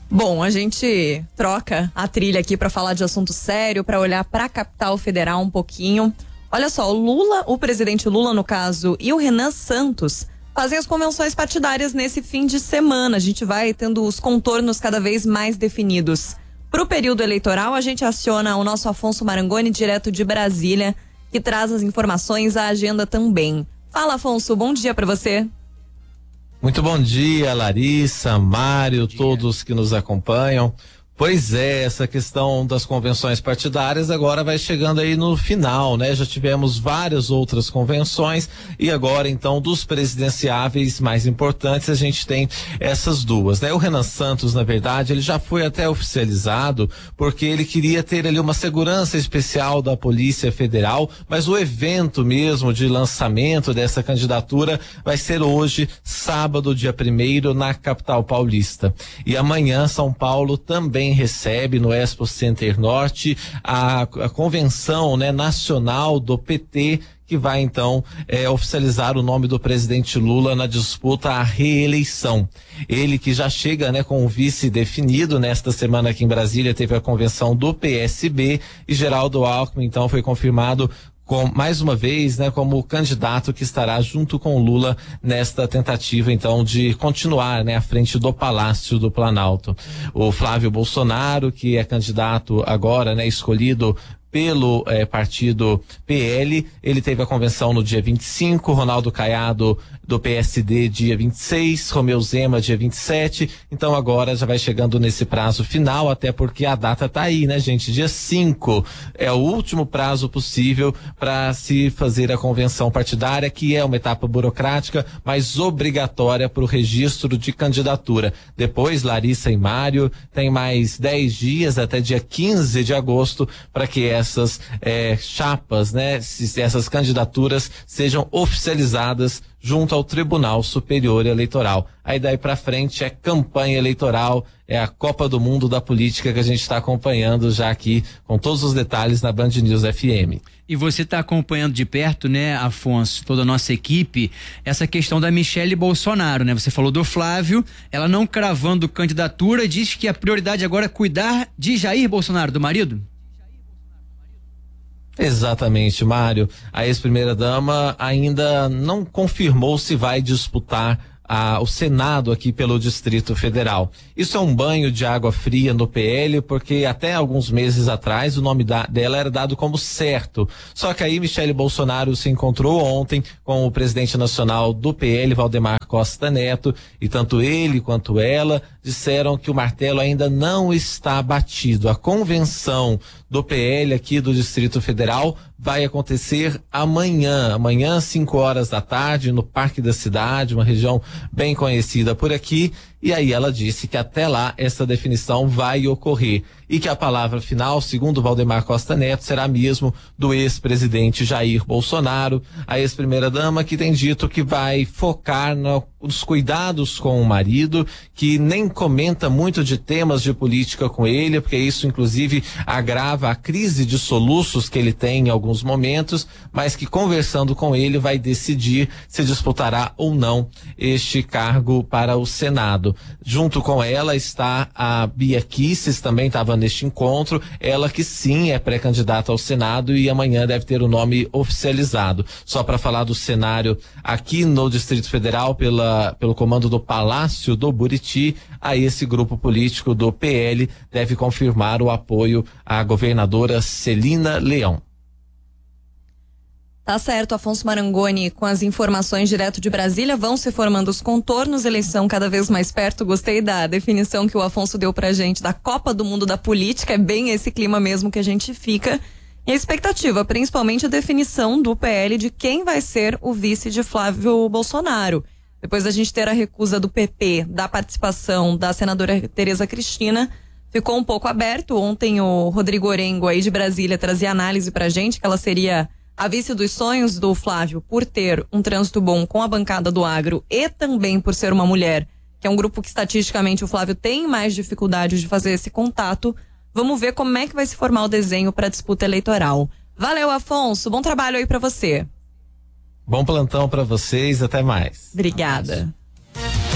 Bom, a gente troca a trilha aqui para falar de assunto sério, para olhar para a capital federal um pouquinho. Olha só, o presidente Lula, no caso, e o Renan Santos fazem as convenções partidárias nesse fim de semana. A gente vai tendo os contornos cada vez mais definidos. Para o período eleitoral, a gente aciona o nosso Afonso Marangoni, direto de Brasília, que traz as informações, a agenda também. Fala, Afonso, bom dia para você. Muito bom dia, Larissa, Mário, todos que nos acompanham. Pois é, essa questão das convenções partidárias agora vai chegando aí no final, né? Já tivemos várias outras convenções e agora então dos presidenciáveis mais importantes a gente tem essas duas, né? O Renan Santos, na verdade, ele já foi até oficializado porque ele queria ter ali uma segurança especial da Polícia Federal, mas o evento mesmo de lançamento dessa candidatura vai ser hoje, sábado, dia 1º, na capital paulista. E amanhã São Paulo também recebe no Expo Center Norte a convenção, né, nacional do PT, que vai então oficializar o nome do presidente Lula na disputa à reeleição. Ele que já chega, né, com o vice definido. Nesta semana aqui em Brasília teve a convenção do PSB e Geraldo Alckmin então foi confirmado mais uma vez, né, como candidato que estará junto com o Lula nesta tentativa, então, de continuar, né, à frente do Palácio do Planalto. O Flávio Bolsonaro, que é candidato agora, né, escolhido pelo partido PL, ele teve a convenção no dia 25, Ronaldo Caiado do PSD dia 26, Romeu Zema dia 27, então agora já vai chegando nesse prazo final, até porque a data tá aí, né, gente? Dia 5 é o último prazo possível para se fazer a convenção partidária, que é uma etapa burocrática, mas obrigatória para o registro de candidatura. Depois, Larissa e Mário, tem mais 10 dias até dia 15 de agosto para que essas chapas, né, essas candidaturas sejam oficializadas junto ao Tribunal Superior Eleitoral. Aí daí pra frente é campanha eleitoral, é a Copa do Mundo da política que a gente está acompanhando já aqui com todos os detalhes na Band News FM. E você está acompanhando de perto, né, Afonso, toda a nossa equipe, essa questão da Michele Bolsonaro, né? Você falou do Flávio, ela não cravando candidatura, diz que a prioridade agora é cuidar de Jair Bolsonaro, do marido? Exatamente, Mário. A ex-primeira-dama ainda não confirmou se vai disputar o Senado aqui pelo Distrito Federal. Isso é um banho de água fria no PL, porque até alguns meses atrás o nome dela era dado como certo. Só que aí Michele Bolsonaro se encontrou ontem com o presidente nacional do PL, Valdemar Costa Neto, e tanto ele quanto ela disseram que o martelo ainda não está batido. A convenção do PL aqui do Distrito Federal vai acontecer amanhã, 5 horas da tarde, no Parque da Cidade, uma região bem conhecida por aqui. E aí ela disse que até lá essa definição vai ocorrer e que a palavra final, segundo Valdemar Costa Neto, será mesmo do ex-presidente Jair Bolsonaro. A ex-primeira-dama que tem dito que vai focar nos cuidados com o marido, que nem comenta muito de temas de política com ele, porque isso inclusive agrava a crise de soluços que ele tem em alguns momentos, mas que conversando com ele vai decidir se disputará ou não este cargo para o Senado. Junto com ela está a Bia Kicis, também estava neste encontro, ela que sim é pré-candidata ao Senado e amanhã deve ter o nome oficializado. Só para falar do cenário aqui no Distrito Federal, pelo comando do Palácio do Buriti, a esse grupo político do PL deve confirmar o apoio à governadora Celina Leão. Tá certo, Afonso Marangoni, com as informações direto de Brasília, vão se formando os contornos, eleição cada vez mais perto. Gostei da definição que o Afonso deu pra gente da Copa do Mundo da política, é bem esse clima mesmo que a gente fica. E a expectativa, principalmente a definição do PL de quem vai ser o vice de Flávio Bolsonaro. Depois da gente ter a recusa do PP, da participação da senadora Tereza Cristina, ficou um pouco aberto. Ontem o Rodrigo Orengo aí de Brasília trazia análise pra gente que ela seria a vice dos sonhos do Flávio por ter um trânsito bom com a bancada do agro e também por ser uma mulher, que é um grupo que estatisticamente o Flávio tem mais dificuldade de fazer esse contato. Vamos ver como é que vai se formar o desenho para a disputa eleitoral. Valeu, Afonso. Bom trabalho aí para você. Bom plantão para vocês. Até mais. Obrigada.